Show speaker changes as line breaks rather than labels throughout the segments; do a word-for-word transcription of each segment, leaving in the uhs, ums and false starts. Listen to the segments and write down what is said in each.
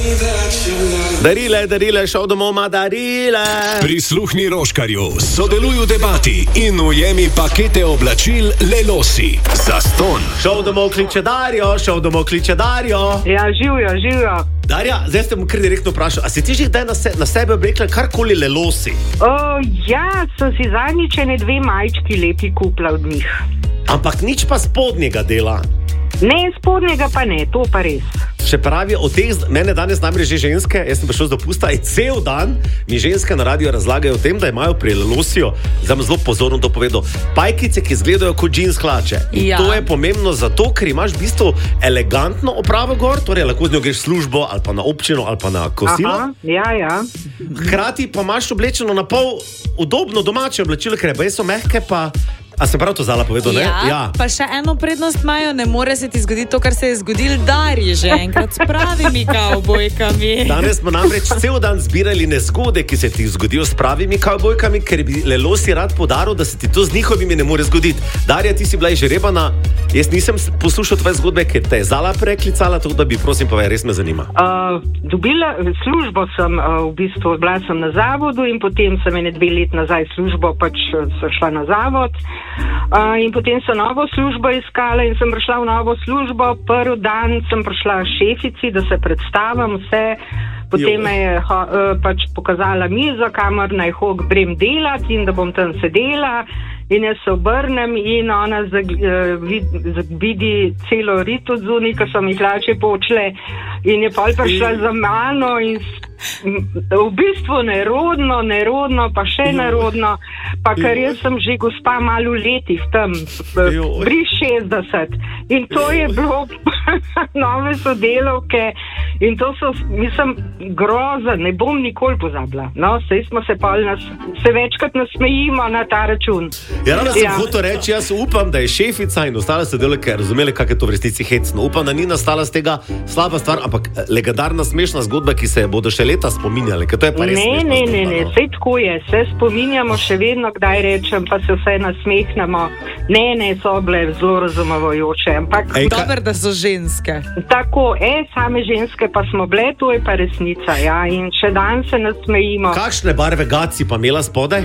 Darile, darile, šel domov ima darile.
Prisluhni Roškarju, sodeluj v debati in ujemi pakete oblačil Lelosi. Zastonj.
Šel domov kliče Darjo, šel domov kliče Darjo.
Ja, živijo, živijo.
Darja, zdaj ste mu kar direktno vprašal, a si ti že kdaj na, se, na sebe obrekla karkoli Lelosi?
O, ja, sem si zadnjič ene dve majčki lepi kupila od njih.
Ampak nič pa spodnjega dela.
Ne, spodnjega pa ne, to pa res.
Še pravi, od teh, mene danes namreč že ženske, jaz sem prišel z dopusta in cel dan mi ženske na radiju razlagajo o tem, da imajo pri Lelosijo, zdaj zelo pozorno to povedal, pajkice, ki izgledajo kot džins hlače. In ja. To je pomembno zato, ker imaš v bistvu elegantno opravo gor, torej lahko z njo greš v službo ali pa na občino ali pa na kosilo.
Aha, ja, ja.
Hkrati pa imaš oblečeno na pol udobno domače oblačilo, ker je so mehke pa. A sem prav to Zala povedal, ne?
Ja, ja, pa še eno prednost imajo, ne more se ti zgoditi to, kar se je zgodil Darji že enkrat s pravimi kavbojkami.
Danes smo namreč cel dan zbirali nezgode, ki se ti zgodijo s pravimi kavbojkami, ker bi Lelosi rad podaril, da se ti to z njihovimi ne more zgoditi. Darja, ti si bila izžrebana, jaz nisem poslušal tvoje zgodbe, ker te je Zala preklicala, tako da bi, prosim, povedal, res me zanima.
Uh, dobila službo sem, uh, v bistvu, bila sem na zavodu in potem sem ene dve let nazaj službo, pač sem šla na zavod. Uh, in potem sem novo službo iskala in sem prišla v novo službo. Prvi dan sem prišla šefici, da se predstavim vse. Potem me je uh, pač pokazala mizo, kamor naj hok brem delati in da bom tam sedela. In jaz se obrnem in ona vidi celo rit od zunaj, ko so mi hlače počle. In je pol prišla za mano in v bistvu nerodno, nerodno, pa še nerodno. Pa ker jaz sem že gospa malo v letih tam, pri šestdeset. In to je bilo nove sodelavke. In to so, mislim, groza, ne bom nikoli pozabila. No, sej smo se pol nas, se večkrat nasmejimo na ta račun.
Ja, rada sem ja. hotel reči, jaz upam, da je šefica in ostale sodelavke razumeli, kak je to v resnici hecno. Upam, da ni nastala z tega slaba stvar, ampak legendarna smešna zgodba, ki se bodo še leta spominjali, ker to je pa res
ne,
smešna
ne,
zgodba.
Ne, ne, ne, sej tako je, se spominjamo še vedno, kdaj rečem, pa se vse nasmehnemo. Ne, ne, so bile zelo razumevajoče, ampak...
Ej, ka... Dober, da so ženske.
Tako, e, same ženske pa smo bile, to je pa resnica, ja, in še dan se nasmejimo.
Kakšne barve gaci pa imela spodaj?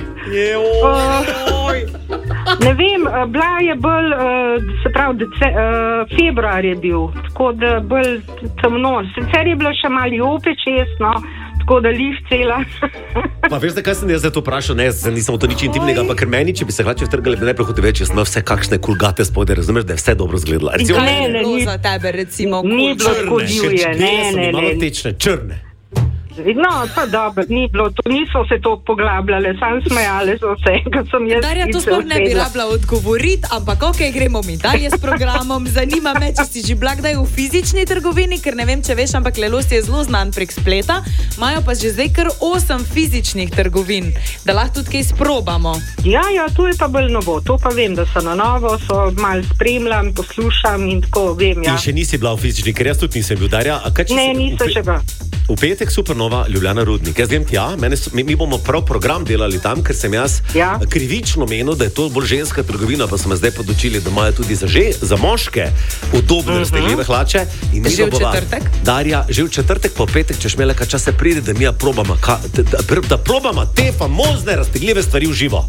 Uh, ne vem, bila je bolj, uh, se pravi, dece, uh, februar je bil, tako da bolj temno. Sicer je bilo še malo jope česno, tako da lih cela.
Pa veš, da kaj sem jaz zdaj to vprašal, ne, nisem to nič intimnega, pa ker meni, če bi se hlače vtrgali, bi najprej hotel več, jaz imel vse kakšne kulgate spodaj, razumeš, da je vse dobro izgledalo.
In kaj je bilo za tebe, recimo,
ni bilo tako divje, ne, ne, ne.
Malo tečne, črne.
No, pa dobro, ni bilo, to niso se to poglabljale, sam smejale so vse, ko sem jaz...
Darja, to sploh ne bi rabila odgovoriti, ampak ok, gremo mi dalje s programom. Zanima me, če si že bila kdaj v fizični trgovini, ker ne vem, če veš, ampak Lelosi je zelo znan prek spleta, imajo pa že zdaj kar osem fizičnih trgovin, da lahko tudi kaj sprobamo.
Ja, ja, to je pa bolj novo, to pa vem, da so na novo, so malo spremljam, poslušam in tako vem, ja.
In še nisi bila v fizični, ker jaz tudi nisem bil, Darja. A kaj, če
ne,
si...
nisem še bila.
V petek Supernova Ljubljana Rudnik. Jaz vem, ja, mene so, mi, mi bomo prav program delali tam, ker sem jaz ja. krivično menil, da je to bolj ženska trgovina, pa so me zdaj podučili, da imajo tudi za, že, za moške udobne uh-huh. raztegljive hlače. In
že v četrtek?
Darja, že v četrtek, po petek, če šmele, kaj čas se pride, da mi ja probamo, ka, da, da, da probamo te famozne raztegljive stvari v živo.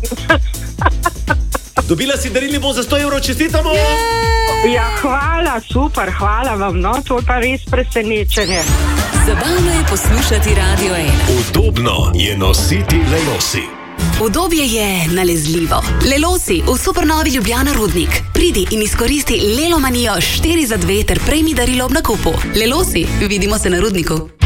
Dobila si darilni bon za sto evrov, čestitamo!
Ja, hvala, super, hvala vam, no, to je pa res presenečenje.
Zabavno je poslušati Radio ena.
Udobno je nositi Lelosi.
Udobje je nalezljivo. Lelosi v Supernovi Ljubljana Rudnik. Pridi in izkoristi Lelomanijo štiri za dve ter prejmi darilo ob nakupu. Lelosi, vidimo se na Rudniku.